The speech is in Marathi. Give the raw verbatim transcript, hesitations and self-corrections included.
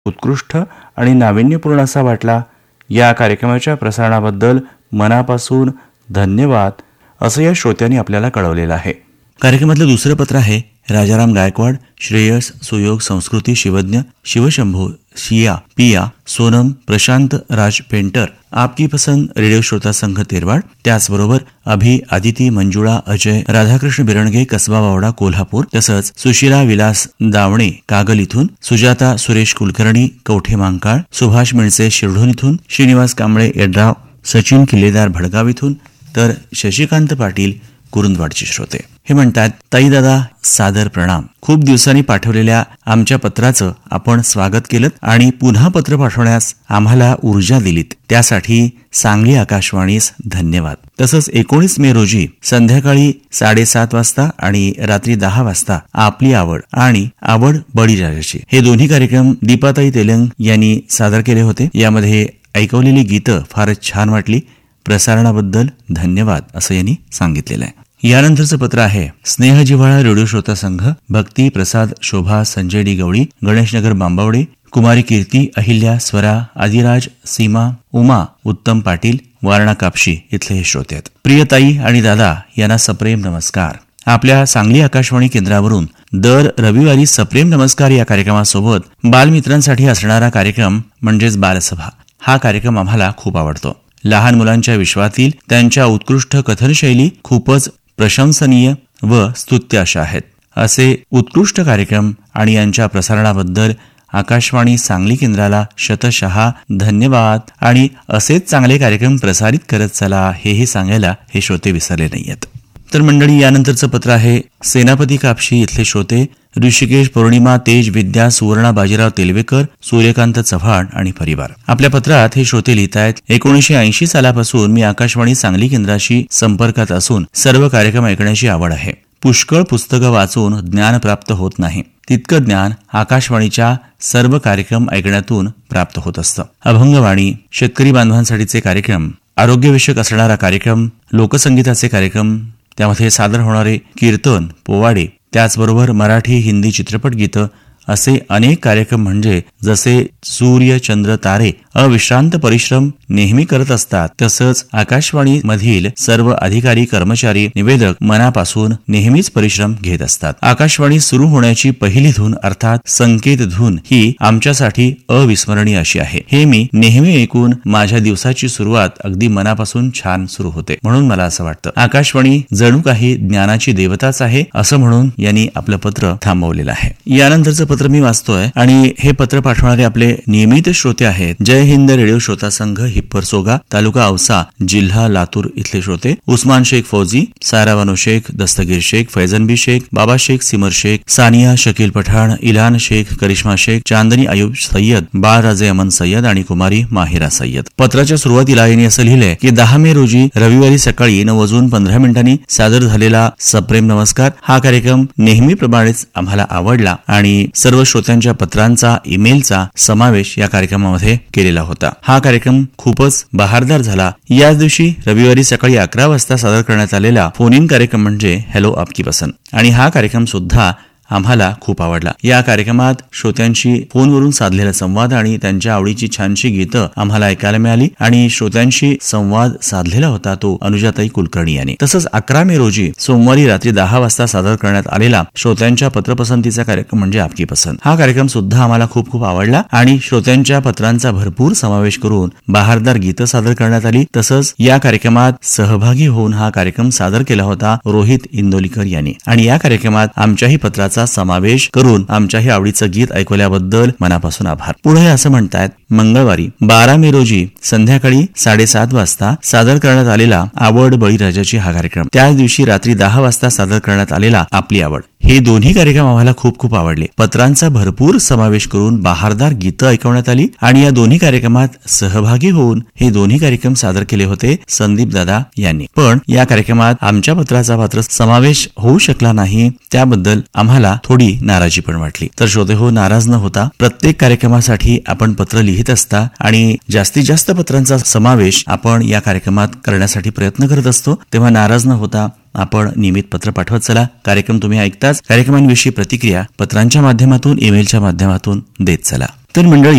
उत्कृष्ट आणि नाविन्यपूर्ण असा वाटला. या कार्यक्रमाच्या प्रसारणाबद्दल मनापासून धन्यवाद असं या श्रोत्यांनी आपल्याला कळवलेलं आहे. कार्यक्रमातलं दुसरं पत्र आहे राजाराम गायकवाड, श्रेयस, सुयोग, संस्कृती, शिवज्ञ, शिवशंभू, शिया, पिया, सोनम, प्रशांत राज पेंटर, आपकी पसंद, रेडिओ श्रोता संघ तेरवाड. त्याचबरोबर अभि, आदिती, मंजुळा, अजय, राधाकृष्ण बिरणगे, कसबा वावडा, कोल्हापूर. तसंच सुशीला विलास दावणे, कागल इथून, सुजाता सुरेश कुलकर्णी, कवठे मांकाळ, सुभाष मिळसे, शिरढोण इथून, श्रीनिवास कांबळे, यड्राव, सचिन किल्लेदार, भडगाव इथून, तर शशिकांत पाटील, कुरुंदवाडचे श्रोते. हे म्हणतात, ताई दादा सादर प्रणाम. खूप दिवसांनी पाठवलेल्या आमच्या पत्राचं आपण स्वागत केलं आणि पुन्हा पत्र पाठवण्यास आम्हाला ऊर्जा दिलीत, त्यासाठी सांगली आकाशवाणीस धन्यवाद. तसंच एकोणीस मे रोजी संध्याकाळी साडेसात वाजता आणि रात्री दहा वाजता आपली आवड आणि आवड बळीराजाची हे दोन्ही कार्यक्रम दीपाताई तेलंग यांनी सादर केले होते. यामध्ये ऐकवलेली गीतं फारच छान वाटली. प्रसारणाबद्दल धन्यवाद असं यांनी सांगितलेलं आहे. यानंतरचं पत्र आहे स्नेहजिव्हाळा रेडिओ श्रोता संघ, भक्ती, प्रसाद, शोभा, संजय डी गवळी, गणेशनगर, बांबावडे, कुमारी कीर्ती, अहिल्या, स्वरा, आदिराज, सीमा, उमा, उत्तम पाटील, वारणा कापशी इथले हे श्रोते आहेत. प्रियताई आणि दादा यांना सप्रेम नमस्कार. आपल्या सांगली आकाशवाणी केंद्रावरून दर रविवारी सप्रेम नमस्कार या कार्यक्रमासोबत बालमित्रांसाठी असणारा कार्यक्रम म्हणजेच बालसभा हा कार्यक्रम आम्हाला खूप आवडतो. लहान मुलांच्या विश्वातील त्यांच्या उत्कृष्ट कथनशैली खूपच प्रशंसनीय व स्तुत्य अशा आहेत. असे उत्कृष्ट कार्यक्रम आणि यांच्या प्रसारणाबद्दल आकाशवाणी सांगली केंद्राला शतशः धन्यवाद आणि असेच चांगले कार्यक्रम प्रसारित करत चला हेही सांगायला हे श्रोते विसरले नाहीयेत. तर मंडळी, यानंतरचं पत्र आहे सेनापती कापशी इथले श्रोते ऋषिकेश, पौर्णिमा, तेज, विद्या, सुवर्णा, बाजीराव तेलवेकर, सूर्यकांत चव्हाण आणि परिवार. आपल्या पत्रात हे श्रोते लिहित आहेत, एकोणीसशे ऐंशी सालापासून मी आकाशवाणी सांगली केंद्राशी संपर्कात असून सर्व कार्यक्रम ऐकण्याची आवड आहे. पुष्कळ पुस्तकं वाचून ज्ञान प्राप्त होत नाही, तितकं ज्ञान आकाशवाणीच्या सर्व कार्यक्रम ऐकण्यातून प्राप्त होत असतं. अभंगवाणी, शेतकरी बांधवांसाठीचे कार्यक्रम, आरोग्यविषयक असणारा कार्यक्रम, लोकसंगीताचे कार्यक्रम, त्यामध्ये सादर होणारे कीर्तन, पोवाडे, त्याचबरोबर मराठी, हिंदी चित्रपट गीतं असे अनेक कार्यक्रम म्हणजे जसे सूर्य, चंद्र, तारे अविश्रांत परिश्रम नेहमी करत असतात, तसंच आकाशवाणी मधील सर्व अधिकारी, कर्मचारी, निवेदक मनापासून नेहमीच परिश्रम घेत असतात. आकाशवाणी सुरू होण्याची पहिली धून अर्थात संकेत धून ही आमच्यासाठी अविस्मरणीय अशी आहे. हे मी नेहमी ऐकून माझ्या दिवसाची सुरुवात अगदी मनापासून छान सुरू होते. म्हणून मला असं वाटतं आकाशवाणी जणू काही ज्ञानाची देवताच आहे असं म्हणून यांनी आपलं पत्र थांबवलेलं आहे. यानंतरचं पत्र मी वाचतोय आणि हे पत्र पाठवणारे आपले नियमित श्रोते आहेत. जय हिंद रेडिओ श्रोता संघ, हिप्परसोगा, तालुका औसा, जिल्हा लातूर इथले श्रोते उस्मान शेख फौजी, सारावानो शेख, दस्तगीर शेख, फैजन बी शेख, बाबा शेख, सिमर शेख, सानिया शकील पठाण, इलान शेख, करिश्मा शेख, चांदनी अयूब सय्यद, बाळराजे अमन सय्यद आणि कुमारी माहिरा सय्यद. पत्राच्या सुरुवातीला यांनी असं लिहिलंय की दहा मे रोजी रविवारी सकाळी नऊ वाजून पंधरा मिनिटांनी सादर झालेला सप्रेम नमस्कार हा कार्यक्रम नेहमीप्रमाणेच आम्हाला आवडला आणि सर्व श्रोत्यांच्या पत्रांचा, ईमेलचा समावेश या कार्यक्रमामध्ये केलेला होता. हा कार्यक्रम खूपच बहारदार झाला. याच दिवशी रविवारी सकाळी अकरा वाजता सादर करण्यात आलेला फोन इन कार्यक्रम म्हणजे हॅलो आपकी पसंद आणि हा कार्यक्रम सुद्धा आम्हाला खूप आवडला. या कार्यक्रमात श्रोत्यांशी फोनवरून साधलेला संवाद आणि त्यांच्या आवडीची छानशी गीतं आम्हाला ऐकायला मिळाली आणि श्रोत्यांशी संवाद साधलेला होता तो अनुजाताई कुलकर्णी यांनी. तसंच अकरा मे रोजी सोमवारी रात्री दहा वाजता सादर करण्यात आलेला श्रोत्यांच्या पत्रपसंतीचा कार्यक्रम म्हणजे आपकी पसंत हा कार्यक्रम सुद्धा आम्हाला खूप खूप आवडला आणि श्रोत्यांच्या पत्रांचा भरपूर समावेश करून बहारदार गीतं सादर करण्यात आली. तसंच या कार्यक्रमात सहभागी होऊन हा कार्यक्रम सादर केला होता रोहित इंदोलीकर यांनी आणि या कार्यक्रमात आमच्याही पत्राचा समावेश करून आमच्याही आवडीचं गीत ऐकवल्याबद्दल मनापासून आभार. पुढे असं म्हणतायत, मंगळवारी बारा मे रोजी संध्याकाळी साडेसात वाजता सादर करण्यात आलेला आवड बळीराजाची हा कार्यक्रम, त्याच दिवशी रात्री दहा वाजता सादर करण्यात आलेला आपली आवड हे दोन्ही कार्यक्रम आम्हाला खूप खूप आवडले. पत्रांचा भरपूर समावेश करून बहारदार गीतं ऐकवण्यात आली आणि या दोन्ही कार्यक्रमात सहभागी होऊन हे दोन्ही कार्यक्रम सादर केले होते संदीप दादा यांनी. पण या कार्यक्रमात आमच्या पत्राचा मात्र समावेश होऊ शकला नाही, त्याबद्दल आम्हाला थोडी नाराजी पण वाटली. तर श्रोते हो, नाराज न होता प्रत्येक कार्यक्रमासाठी आपण पत्र लिहित असता आणि जास्तीत जास्त पत्रांचा समावेश आपण या कार्यक्रमात करण्यासाठी प्रयत्न करत असतो, तेव्हा नाराज न होता आपण नियमित पत्र पाठवत चला. कार्यक्रम तुम्ही ऐकताच कार्यक्रमांविषयी प्रतिक्रिया पत्रांच्या माध्यमातून, ईमेलच्या माध्यमातून देत चला. तर मंडळी,